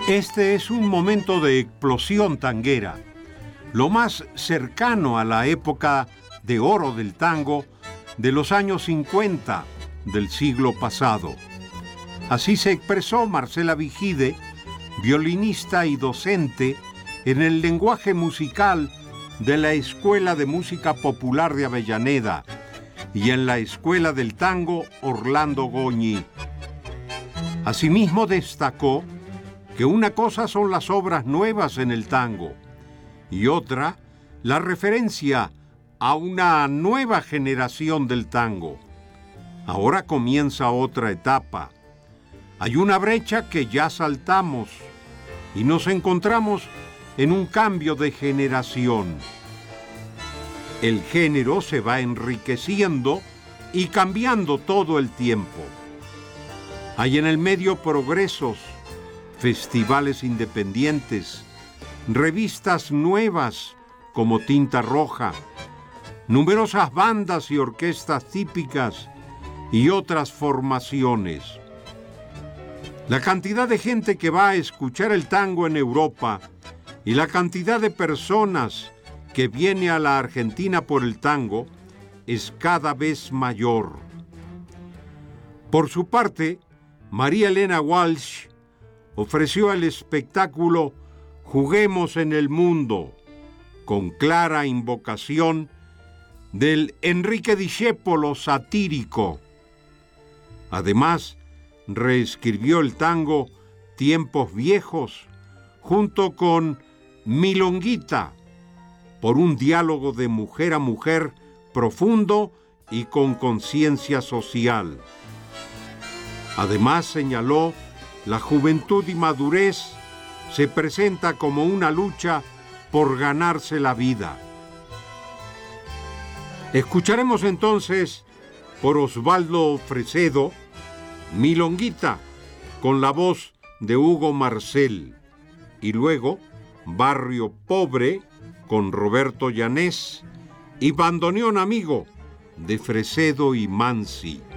Este es un momento de explosión tanguera, lo más cercano a la época de oro del tango de los años 50 del siglo pasado. Así se expresó Marcela Vigide, violinista y docente en el lenguaje musical de la Escuela de Música Popular de Avellaneda y en la Escuela del Tango Orlando Goñi. Asimismo destacó que una cosa son las obras nuevas en el tango y otra, la referencia a una nueva generación del tango. Ahora comienza otra etapa. Hay una brecha que ya saltamos y nos encontramos en un cambio de generación. El género se va enriqueciendo y cambiando todo el tiempo. Hay en el medio progresos, festivales independientes, revistas nuevas como Tinta Roja, numerosas bandas y orquestas típicas y otras formaciones. La cantidad de gente que va a escuchar el tango en Europa y la cantidad de personas que viene a la Argentina por el tango es cada vez mayor. Por su parte, María Elena Walsh ofreció el espectáculo Juguemos en el Mundo, con clara invocación del Enrique Discépolo satírico. Además, reescribió el tango Tiempos Viejos junto con Milonguita, por un diálogo de mujer a mujer profundo y con conciencia social. Además, señaló, la juventud y madurez se presenta como una lucha por ganarse la vida. Escucharemos entonces por Osvaldo Fresedo, Milonguita, con la voz de Hugo Marcel, y luego Barrio Pobre, con Roberto Llanés, y Bandoneón Amigo, de Fresedo y Mansi.